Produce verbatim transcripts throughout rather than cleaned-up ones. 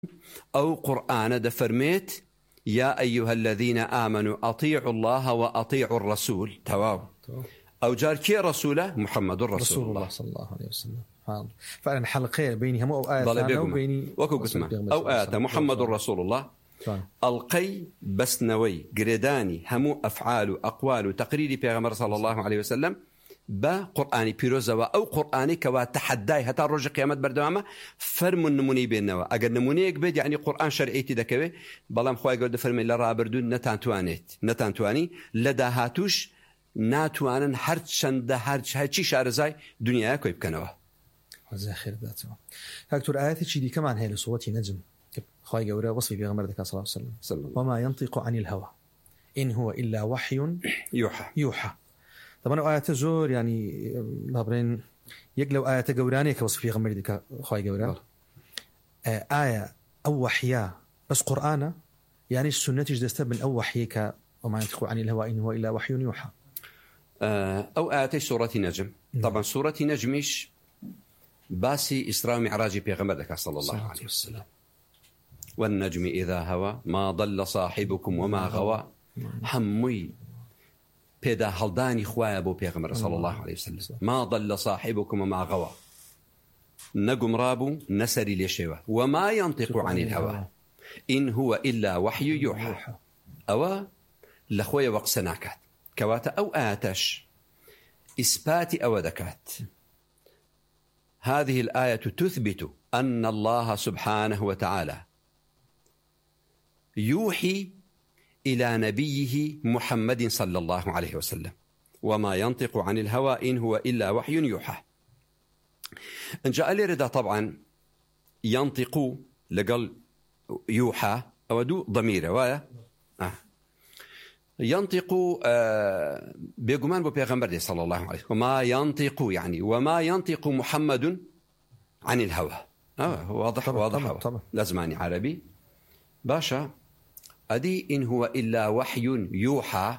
أو قرآن دفرميت يا أيها الذين آمنوا أطيعوا الله وأطيعوا الرسول تواو أو جار كي رسوله محمد رسول, رسول الله صلى الله عليه وسلم. فعلا حلقين بينهم أو آيات وبيني وكو قسمة أو آيات محمد رسول الله القي بسنوي قرداني همو أفعال أقوال تقريري بيغمر صلى الله عليه وسلم با قرآني بيروزا أو قرآني كوا تحداي هتا رجع قيامت بردوامة فرم النموني بينوا أجر نموني يقبل يعني قرآن شرعيتي دكوي بلام خوي قد فرم الله رابردون نتانتوانيت نتانتواني لدا هاتوش ناتوانن هر شند هر هرشي شارزاي دنيا كوي بكنوا جزاه خير ذاته. دكتور آياتي شدي كمان هي لصوة نجم خوي جورا وصفي في غمر ذكر صلى الله عليه وسلم وما ينطق عن الهوى إن هو إلا وحي يوحى يوحى. طبعا آيات زور يعني لابرين يقلو آيات جورانية كوصف في غمر ذكر خوي جورا آية أو وحيا بس قرآن يعني السنة جدست من أو وحيك وما ينطق عن الهوى إن هو إلا وحي يوحى أو آيات سورة نجم. طبعا سورة نجمش باسي إسراء معراج بيغمبرك صلى الله عليه وسلم والنجم إذا هوى ما ضل صاحبكم وما غوى حمي بيدا هلداني خوايا بو بيغمبر صلى الله عليه وسلم ما ضل صاحبكم وما غوى نجم رابو نسري ليشيوه وما ينطق عن الهوى إن هو إلا وحي يوحى أو لخويا وقسناكات كواتا أو آتش إثبات أو دكات. هذه الآية تثبت أن الله سبحانه وتعالى يوحي إلى نبيه محمد صلى الله عليه وسلم وما ينطق عن الهوى إن هو إلا وحي يوحى. إن جاء لي رضا طبعا ينطق لقل يوحى أو دو ضمير وايا آه. ينطق آه بيغمان ببيغمبر صلى الله عليه وسلم وما ينطق يعني وما ينطق محمد عن الهوى آه واضح طبعا واضح طبعا طبعا. لازماني عربي باشا أدي إن هو إلا وحي يوحى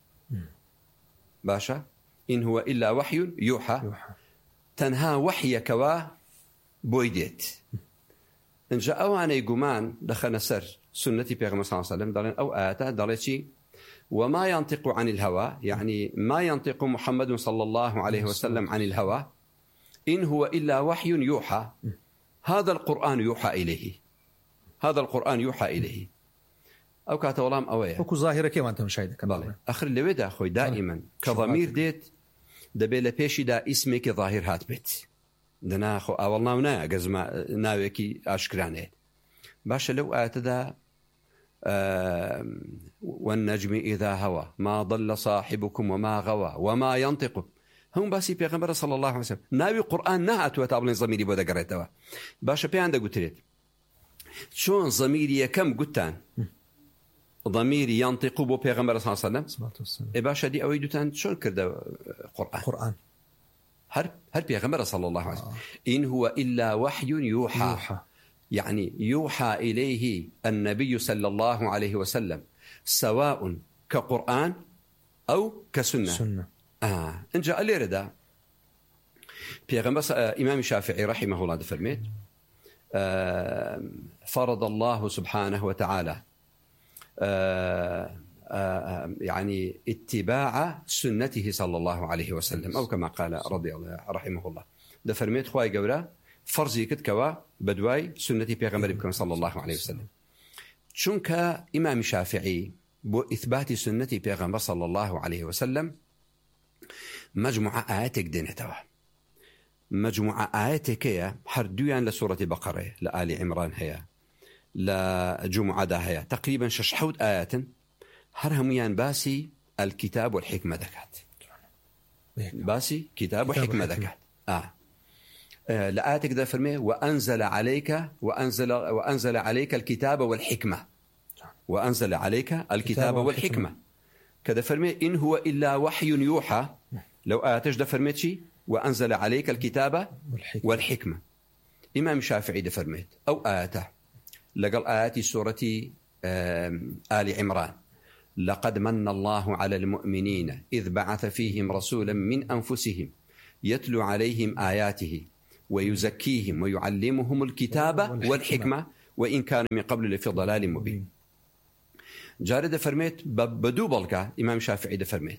باشا إن هو إلا وحي يوحى, يوحى. تنهى وحي كوا بويديت إن جاء وانا يقومان دخلنا سر سنتي بيغمبر صلى الله عليه وسلم دارين أو آتا داريتي وما ينطق عن الهوى يعني ما ينطق محمد صلى الله عليه وسلم عن الهوى إن هو إلا وحي يوحى. هذا القرآن يوحى إليه هذا القرآن يوحى إليه أو كاتولام أويا وكو ظاهرة كيف أنت مشاهدة كمان آخر اللي ودا أخوي دائما كضمير ديت دبيل بيشي دا اسمك ظاهر هات بيت دنا أخو أولنا ونا جزما ناويكي أشكرانه باش لو أتدا آه والنجم إذا هوى ما ضل صاحبكم وما غوى وما ينطق هم باسي بيغمبر صلى الله عليه وسلم ناوي قرآن نهات وتابلين ضميري بودا قريتوا باشا بي عندك قلت شون ضميري كم قلتان ضميري ينطق بو بيغمبر صلى الله عليه وسلم إيه باشا دي أويدتان شون كردا قرآن قرآن هر هر بيغمبر صلى الله عليه وسلم آه. إن هو إلا وحي يوحى, يوحى. يعني يوحى إليه النبي صلى الله عليه وسلم سواء كقرآن أو كسنة سنة. آه. إن جاء لي ردا بيغمبر إمام الشافعي رحمه الله فرميت آه فرض الله سبحانه وتعالى آه آه يعني اتباع سنته صلى الله عليه وسلم أو كما قال رضي الله رحمه الله ده فرميت خواي قورا فرضي كت كوا بدواي سنتي بيغمبر بكم صلى الله عليه وسلم شنك إمام الشافعي بو إثبات سنتي بيغمبر صلى الله عليه وسلم مجموعة آياتك دينتوا مجموعة آياتك هي حردويا لسورة بقرة لآل عمران هي لجمعة ده هي تقريبا ششحود آيات هرهميان باسي الكتاب والحكمة ذكات باسي كتاب وحكمة ذكات آه لآتك ذا فرمي وأنزل عليك وأنزل وأنزل عليك الكتاب والحكمة وأنزل عليك الكتاب والحكمة كذا فرمي إن هو إلا وحي يوحى لو آتش ذا فرميتشي وأنزل عليك الكتاب والحكمة, والحكمة. إمام الشافعي ذا فرميت أو آته لقل آيات سورة آل عمران لقد من الله على المؤمنين إذ بعث فيهم رسولا من أنفسهم يتلو عليهم آياته ويزكيهم ويعلمهم الكتاب والحكمة وإن كانوا من قبل لفي ضلال مبين. جاري دفرميت بدو بلقى إمام شافعي دفرميت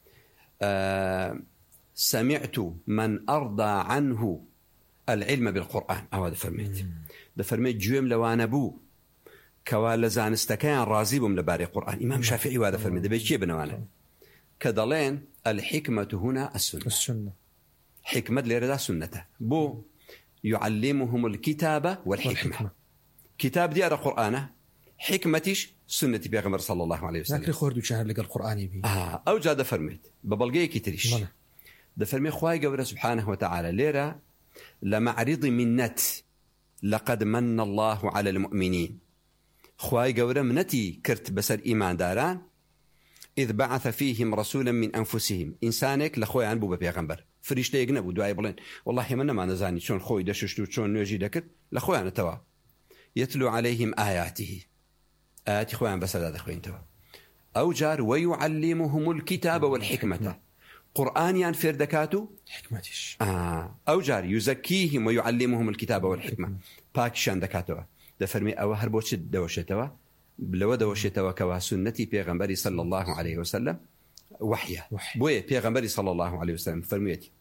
آه سمعت من أرضى عنه العلم بالقرآن أو هذا فرميت دفرميت جويم لو أنا بو كوال زانستكان رازي بم لباري قرآن إمام شافعي وهذا فرميت بيجي بنوانا كدلين الحكمة هنا السنة السنة حكمة ليردا سنته بو يعلمهم الكتاب والحكمة, والحكمة. كتاب ديار قرآنه حكمتش سنة بيغمر صلى الله عليه وسلم لكن خورد شهر لقى القرآن بي آه أو جاء دفرميت ببلغي كتريش دفرمي خواهي قوله سبحانه وتعالى ليرا لمعرض منت لقد من الله على المؤمنين خواهي قوله منتي كرت بسر إيمان داران إذ بعث فيهم رسولا من أنفسهم إنسانك لخوي عن بوبا بيغمبر فريشته يقنبوا دعاء بلين والله يمنا ما نزاني شون خوي دششتو شون نوجي دكر لخوي عن توا يتلو عليهم آياته آيات خوان بس هذا خوين توا أو جار ويعلمهم الكتاب والحكمة قرآن يان فردكاتو حكمتش آه أو جار يزكيهم ويعلمهم الكتاب والحكمة باكشان دكاتوا دفرمي أو هربوش دوشتوا بلو دوشتوا كوا سنتي بيغمبري صلى الله عليه وسلم وحيا وحي. بوي بيغمبري صلى الله عليه وسلم فرميتي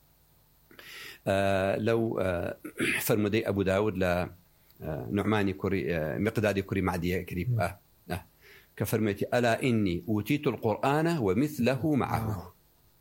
آه لو آه فرمدي أبو داود لا آه نعماني كوري آه مقدادي كوري معدي كريم آه آه كفرميتي ألا إني أوتيت القرآن ومثله معه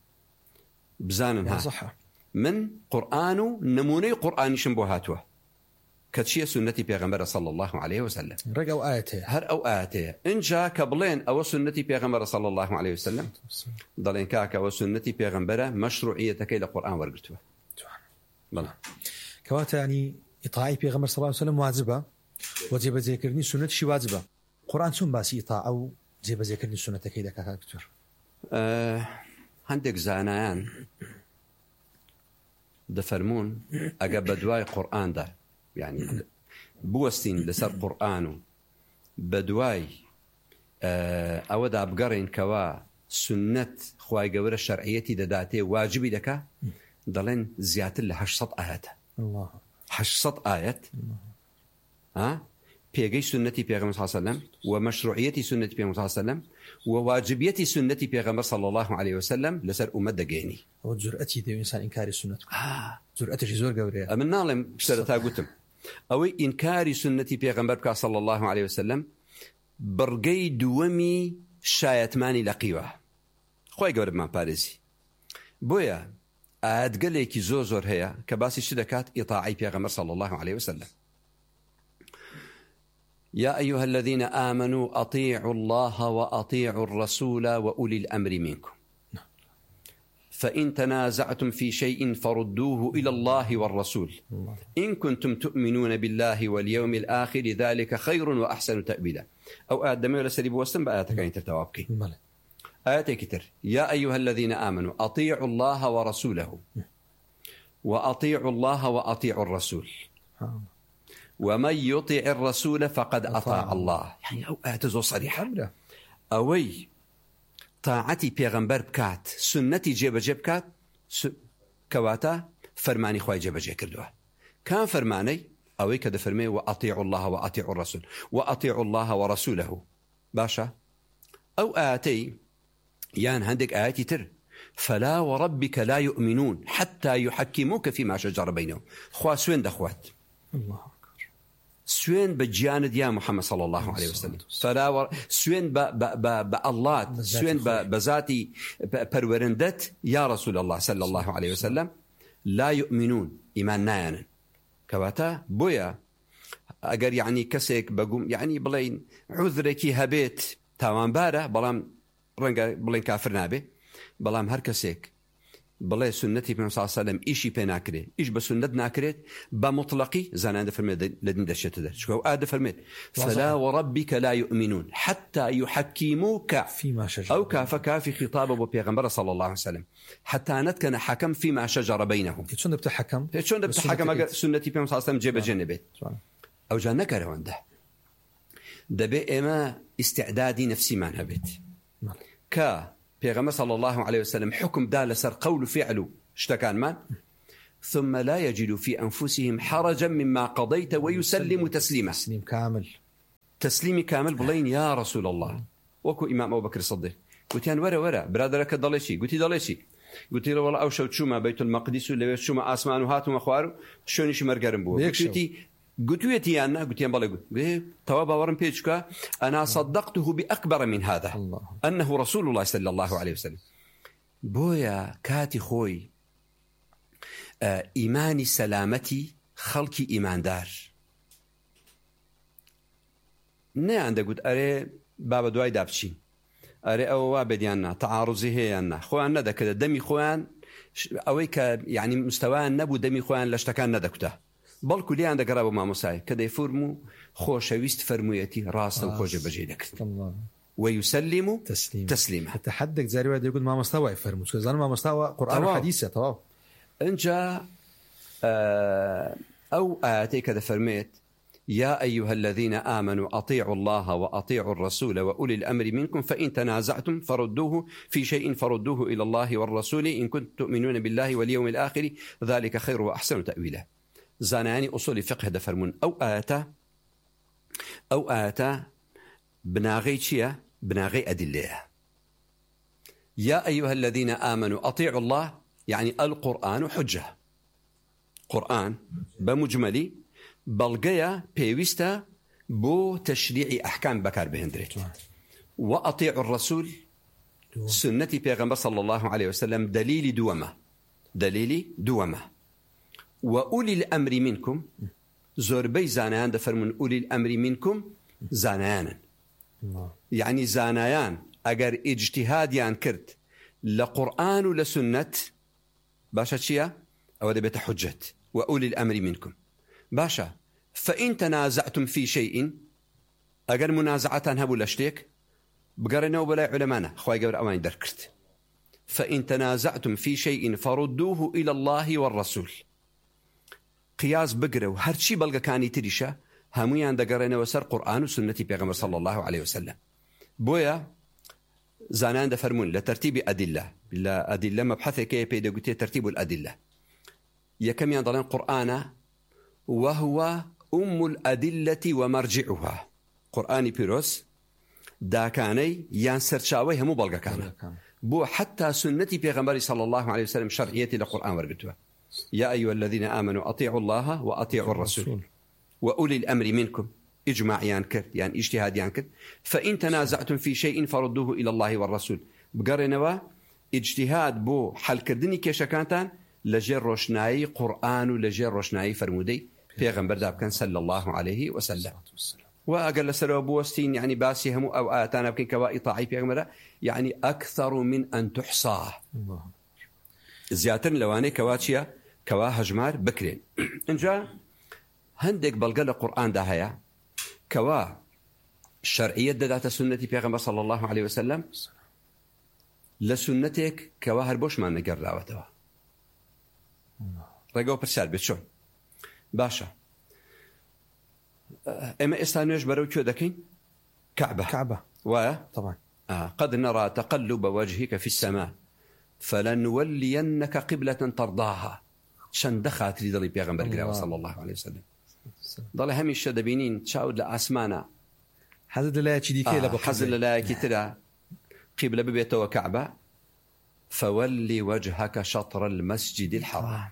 بزانها صح من قرآن نموني قرآن شنبوهاتوه كتشي سنتي بيغمبر صلى الله عليه وسلم رجعوا آياته هر أو آياته إن جاء قبلين أو سنتي بيغمبر صلى الله عليه وسلم ضلين كاك أو سنتي بيغمبر مشروعيتك إلى القرآن ورقتوه بلى كواتا يعني إطاعي بيغمبر صلى الله عليه وسلم واجبة وجب ذكرني سنة شي واجبة قرآن سن باسي إطاع أو جب ذكرني سنة كيدا كاكا كتير أه عندك زانيان دفرمون أجاب بدواي قرآن ده يعني بوستين لسر قرآنه بدواي أه أودا بقرين كوا سنة خواي جورة الشرعية دداته واجبي لك ضلين زيادة لحشصة آيات الله حشصة آيات ها بيجي سنتي بيغمبر صلى الله عليه وسلم ومشروعيتي سنتي بيغمبر صلى الله عليه وسلم وواجبيتي سنتي بيغمبر صلى الله عليه وسلم لسر أمة دقيني وجرأتي دي إنسان إنكار السنة آه جرأتي زور قورية من نعلم بشرتها قلتم أو إنكار سنتي بيغمبر صلى الله عليه وسلم برقي دومي شايت ماني لقيوة خوي قورب ما باريزي بويا آد قال لك زوزور هي كباسي شدكات إطاعي بيغمبر صلى الله عليه وسلم يا أيها الذين آمنوا أطيعوا الله وأطيعوا الرسول وأولي الأمر منكم فإن تنازعتم في شيء فردوه إلى الله والرسول إن كنتم تؤمنون بالله واليوم الآخر ذلك خير وأحسن تأبيلا أو آدم ولا سليب وسلم بآياتك أن تتوابكي آيات كتر يا أيها الذين آمنوا أطيعوا الله ورسوله وأطيعوا الله وأطيعوا الرسول ومن يطع الرسول فقد أطاع الله يعني أو آتزو صريحة أوي طاعتي بيغمبر بكات سنتي جيب جيب كات س... كواتا فرماني خواهي جيب جيب كردوها كان فرماني أوي كده فرمي وأطيعوا الله وأطيعوا الرسول وأطيعوا الله ورسوله باشا أو آتي يان هندك آياتي تر فلا وربك لا يؤمنون حتى يحكموك فيما شجر بينهم خوا سوين دخوات الله سوين بجياند يا محمد صلى الله عليه وسلم فلا ور... سوين ب ب ب بالله سوين ب بذاتي برورندت يا رسول الله صلى الله عليه وسلم لا يؤمنون إيمان نايان كواتا بويا أجر يعني كسيك بقوم يعني بلين عذرك هبيت تمام بارة بلام رنجا بلين كافر نابي بلام هر كسيك بلا سنتي بن صلى الله عليه وسلم إيشي بيناكري إيش بسنة ناكريت بمطلقي زان هذا فرميت لدن دشت ده شو هذا فرميت فلا وربك لا يؤمنون حتى يحكموك فيما شجر أو كافك في خطاب أبو بيغمبر صلى الله عليه وسلم حتى نتكن حكم فيما شجر بينهم شلون بتحكم شلون بتحكم سنتي بن صلى الله عليه وسلم جيب جنبت أو جان نكره عنده دبي إما استعدادي نفسي ما نهبت كا بيغمبر صلى الله عليه وسلم حكم دال سر قول فعله اشتكان مان ثم لا يجد في أنفسهم حرجا مما قضيت ويسلم تسليما. تسليم كامل. تسليمي كامل بلين يا رسول الله. وكو إمام أبو بكر الصديق قلت أنا ورا ورا برادرك ضليشي قلت ضليشي قلت له والله أوشوا شوما بيت المقدس ولا شوما آسمان وهاتوا مخوارو شوني شو مرقرن بو قلت قلت يتي أنا قلت يا بالله قلت توابا ورن بيتشكا أنا صدقته بأكبر من هذا الله. أنه رسول الله صلى الله عليه وسلم. بويا كاتي خوي آه إيماني سلامتي خلقي إيمان دار نه عندك قلت أري بابا دواي دابشي أري أو وابديانا تعارضي هي أنا خوان ندى كذا دمي خوان أويك يعني مستوى نبو دمي خوان لاشتكان ندى كده بلكو لي عندك قرابة مع مساي كده يفرمو خوشويست فرمويتي راسا وخوجة بجيدك الله ويسلم تسليم تسليما. حتى حدك زي واحد يقول ما مستوى يفرمو زي ما مستوى قرآن وحديثة طبعا انجا أو آياتي كذا فرميت يا أيها الذين آمنوا أطيعوا الله وأطيعوا الرسول وأولي الأمر منكم فإن تنازعتم فردوه في شيء فردوه إلى الله والرسول إن كنتم تؤمنون بالله واليوم الآخر ذلك خير وأحسن تأويلا. زاناني أصول فقه دفرمون أو آتا أو آتا بناغي شيا بناغي أدلة. يا أيها الذين آمنوا أطيعوا الله يعني القرآن حجة قرآن بمجملي بلغيا بيويستا بو تشريع أحكام بكار بهندريت وأطيعوا الرسول سنتي بيغمبر صلى الله عليه وسلم دليل دوما دليل دوما وأولي الأمر منكم زوربي زانيان دفرمون أولي الأمر منكم زانيانا يعني زانيان أجر اجتهاديان كرت لقرآن ولسنة باشا شيا أو ده بيت حجة وأولي الأمر منكم باشا فإن تنازعتم في شيء أجر منازعة هبو لشتيك بقرنا وبلا علمانا خواهي قبل أوان دركرت فإن تنازعتم في شيء فردوه إلى الله والرسول قياس بقرة وهرشي بلغا كاني تريشا هميان دقرنا وسر قرآن وسنة بيغمر صلى الله عليه وسلم بويا زانان دفرمون لترتيب أدلة لا أدلة مبحثة كي بيدا قلت ترتيب الأدلة يكم ينضلين قرآن وهو أم الأدلة ومرجعها قرآن بيروس دا كاني ينسر شاوي همو بلغا كان بو حتى سنة بيغمر صلى الله عليه وسلم شرعيتي لقرآن ورقتها يا أيها الذين آمنوا أطيعوا الله وأطيعوا الرسول وأولي الأمر منكم إجماع ينكر يعني اجتهاد ينكر فإن تنازعتم في شيء فردوه إلى الله والرسول بقرنوا اجتهاد بو حل كردني كيشكانتان لجير روشناي قرآن ولجير روشناي فرمودي بيغمبر داب كان صلى الله عليه وسلم وأقل سلو بوستين يعني باسهم أو آتانا بكين كوا إطاعي بيغمبر يعني أكثر من أن تحصى زيادة لواني كواتشيا كوا هجمار بكرين انجا هندك بلغل القرآن ده هيا كوا الشرعية دادات سنة بيغمبر صلى الله عليه وسلم لسنتك كوا هربوش ما نقر راوتوا رقوا برسال بيتشون باشا اما استانيش برو كيو دكين كعبة كعبة و طبعا آه قد نرى تقلب وجهك في السماء فلنولينك قبلة ترضاها شن دخلت لي ضلي بيغمبر قراوة صلى الله عليه وسلم ضل همي الشدبينين تشاود لأسمانا حزد لا يكي ديكي آه حزد لا يكي ترى قبلة ببيته وكعبة فولي وجهك شطر المسجد الحرام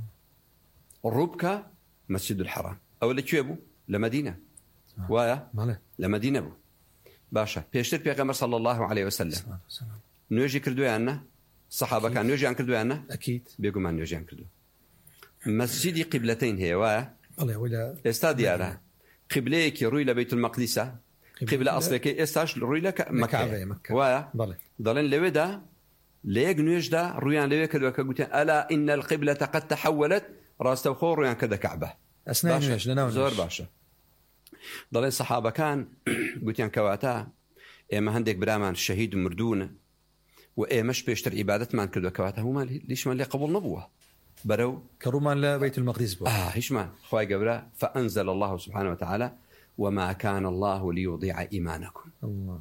ربك مسجد الحرام أولا كيبو لمدينة وايا لمدينة بو باشا بيشتر بيغمبر صلى الله عليه وسلم نوجي كردوي عنا صحابة كان نوجي عن كردوي عنا أكيد بيقوم عن نوجي عن كردوي مسجدي قبلتين هي وايا الله ولا استادي على قبليك روي لبيت المقدس قبلة أصلك استاش روي لك مكة مكة وايا ضلن لودا ليك نوج دا رويان ليك كذا كقولت ألا إن القبلة قد تحولت راس توخور رويان كذا كعبة أسنان نوج لنا زور باشا ضلن الصحابة كان قلت يعني كواتا إما عندك برامان الشهيد مردون وإيمش بيشتر عبادة ما كذا كواتا هو ما ليش ما اللي قبول نبوة برو كرومان لبيت المقدس بو آه هيش ما خواي قبله فأنزل الله سبحانه وتعالى وما كان الله ليضيع إيمانكم الله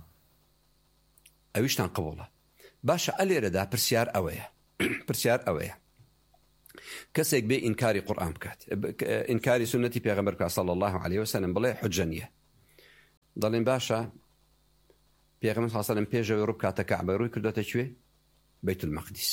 أويش تنقبله باشا ألي ردا برسيار أويا برسيار أويا کەسێک بێ ئینکاری قورئان بکات ئینکاری سنەتی پێغەمبەر بکات صلی الله عليه وسلم بڵێ حجە نییە دەڵێن باشە پێغەمبەر صلی الله عليه وسلم پێشەوەی ڕوو بکاتە کەعبە ڕووی کردوتە کوێ بەیت المەقدس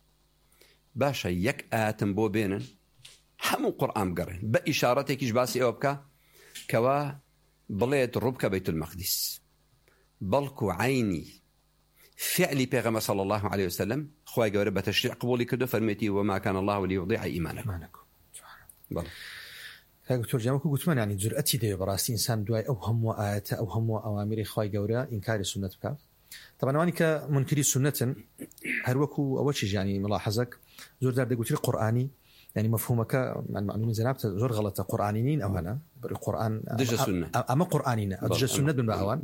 باشە یەک ئاەتم بۆ بێنن هەموو قورئان بگەڕێن بە ئیشارەتێکیش باسی ئەوە بکە کەوا بڵێت ڕوو بکە بەیت المەقدس بەڵکو عینی فعلی پێغەمبەر صلی الله عليه وسلم خوای گەورە بە تەشریع قبولی کردو فەرمێتی وما كان الله ليضيع إيمانكم بەڵێ دکتۆر جامەکو گوتمان ینی جورئەتی دەوێت بەڕاستی ئینسان دوای ئەو هەموو ئاەتە ئەو هەموو ئەوامری خوای گەورە ئینکاری سنت بکات طبعاً کە منکری سنتن هەروەکو ئەوە چی ژیانی ملاحەزەک زۆردار دەگوتری قورئانی يعني مفهومك معلومة زنابت زور غلطة قرآنيين أو هنا القرآن أما قرآنين دج السنة بن بعوان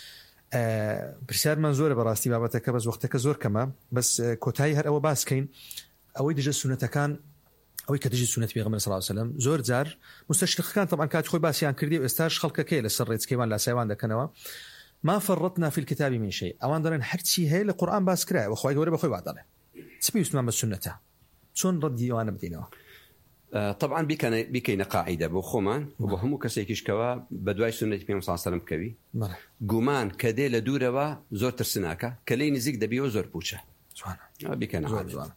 برسال منزور براستي بابتك بس وقتك زور كما بس كوتاي هر أو باس كين أو دج السنة كان أو كدج السنة بيغمر صلى الله عليه وسلم زور زار مستشرق كان طبعا كانت خوي باسيان كردي واستاش خلق كيل السريت كيمان لا سيوان دكنوا ما فرطنا في الكتاب من شيء أوان درن حرتي هي القرآن باس كرا وخوي جوري بخوي بعد عليه تسمي اسمه السنة شون ردي وأنا بدينه طبعا بكنا بكينا قاعدة بخومان وبهم كسيكش كوا بدواي سنة بيوم صلى الله عليه وسلم كوي جومان كده لدورة وزور ترسناكا كلين زيك دبي وزور بوشة سبحان بكنا عادة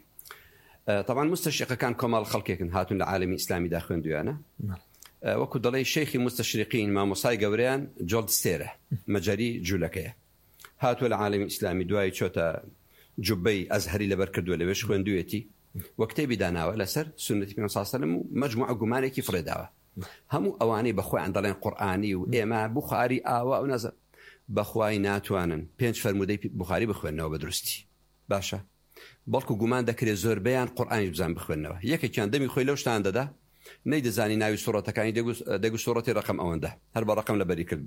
طبعا مستشرق كان كمال خلقك هاتون العالم الإسلامي داخل ديانا وكد الله الشيخ مستشرقين ما مصاي جوريان جولد ستيره مجاري جولكية هاتوا العالم الإسلامي دواي شوتا جبي أزهري لبركد ولا بيش خوندويتي وكتابي دانا ولا سر سنة النبي صلى الله عليه وسلم مجموعة جمانة كيف رداوة هم أواني بخوي عندنا قرآني وإما بخاري آوا ونزل بخواي ناتوانن بينش فرمودي بخاري بخوينا وبدرستي باشا بالكو جمان ذكر زور بيان قرآني بزان بخوينا يك كان دمي خوي لوش تان ده نيد زاني ناوي سورة كاني دقو دقو سورة رقم أوان ده هرب رقم لبري كلبو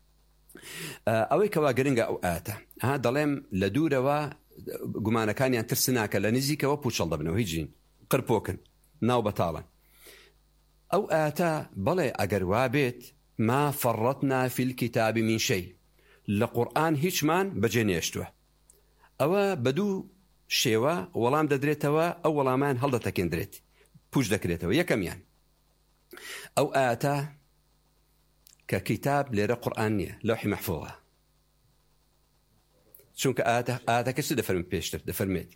أوي كوا جرينجا أو آتا ها ضلهم لدورة و جمانة كان يعني ترسناك لنزيك وبوش الله بنو هيجين قربوكن ناو بطالا أو آتا بلي أجر وابت ما فرطنا في الكتاب من شيء لقرآن هيجمان بجنيشتوه أو بدو شيوا ولام ددريتوا أو ولامان هل دتكين دريت بوش دكريتوا يكم يعني أو آتا ككتاب لرا قرآنية لوحي محفوظة شونك آتا آتا كسر دفرم بيشتر دفرميت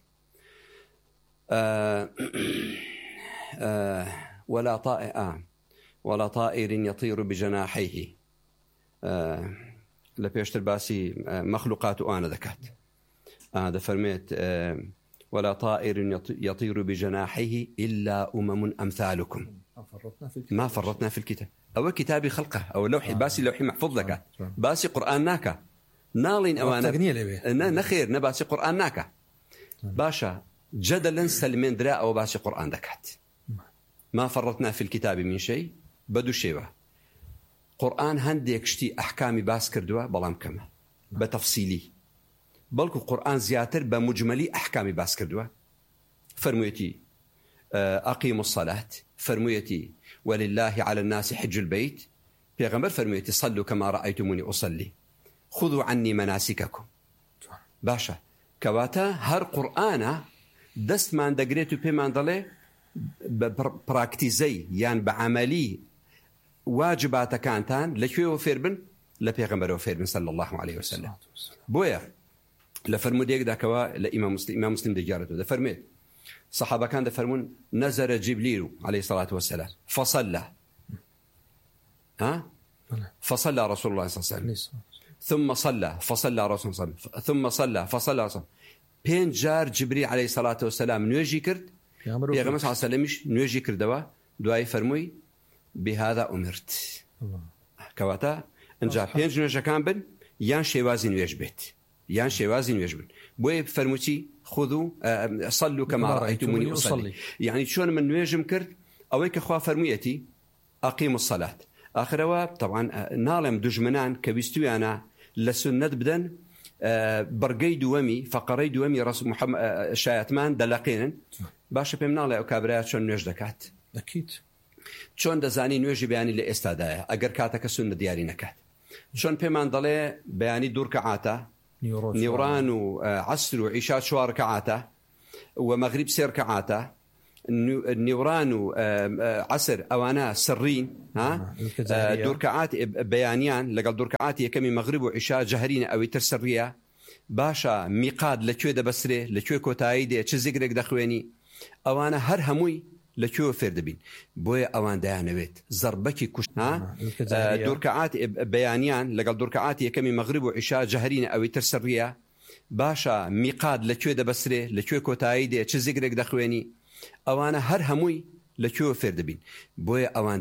آه آه ولا طائر آه ولا طائر يطير بجناحيه آه لبيشتر باسي آه مخلوقات وأنا ذكرت آه دفرميت آه ولا طائر يطير بجناحيه إلا أمم أمثالكم ما فرطنا في الكتاب أو كتابي خلقه أو لوحي باسي لوحي محفوظ لك باسي قرآن ناكا نالين أوانا نخير نباسي قرآن ناكا باشا جدلا سلمين دراء أو باسي قرآن دكات ما فرطنا في الكتاب من شيء بدو شيوه قرآن هندي يكشتي أحكامي باس كردوا بلام كما بتفصيلي بلكو قرآن زياتر بمجملي أحكامي باس كردوا فرميتي أقيموا الصلاة فرميتي ولله على الناس حج البيت بيغمبر فرميتي صلوا كما رأيتموني أصلي خذوا عني مناسككم باشا كواتا هر قرآن دست من دقريتو بيمان دلي براكتيزي يعني بعملي واجبات كانتان لكي وفيربن لبيغمبر وفيربن صلى الله عليه وسلم بويا لفرموديك دا كوا لإمام مسلم إمام مسلم دجارته دا فرميت صحابة كان دا فرمون نزل جبريل عليه الصلاة والسلام فصلى ها فصلى رسول الله صلى الله عليه وسلم ثم صلى فصلى رسول الله ثم صلى فصلى رسول بين جار جبريل عليه الصلاة والسلام نيجي كرد يا غمس عليه السلامش نيجي كردوا دعاء فرموي بهذا أمرت كواتا إنجا بين جنوجا كامبن يان شيوازين ويجبت يان شيوازين ويجبت بوي فرموتي خذوا صلوا كما رأيتموني أصلي يعني شلون من نيجم كرد أويك أخوة فرميتي أقيموا الصلاة آخر واب طبعا نالم دجمنان كبيستوي أنا لسنة بدن برقي دوامي فقري دوامي رسول محمد شايتمان دلقين باش بمناله أكابرات شون نيج دكات أكيد شون دزاني نيج بياني لإستاداء أجر كاتك سنة دياري نكات شون بمان ضلي بياني دور كعاتا نيوران وعصر وعشاء شوار كعاتا ومغرب سير كعاتا نیوران و عسر ئەوانە سڕین دوورکەعات بەیانیان لەگەڵ دوورکەعاتی یەکەمی مەغریب و عیشا جەهرینە ئەوەی تر سڕیە باشە میقات لەکوێ دەبەسرێ لەکوێ کۆتایی دێ چ زیگرێک دەخوێنی ئەوانە هەر هەمووی لەکوێ فێر دەبین بۆیە ئەوان دەیانەوێت زەربەکی کوشت دوورکەعاتی بەیانیان لەگەڵ دوورکەعاتی یەکەمی مەغریب و عیشا جەهرینە ئەوەی تر سڕیە باشە میقات لەکوێ دەبەسرێ لەکوێ کۆتایی دێ چ زیگرێک دەخوێنی ئەوانە هەر هەمووی لەکوێ فێر دەبین بۆیە ئەوان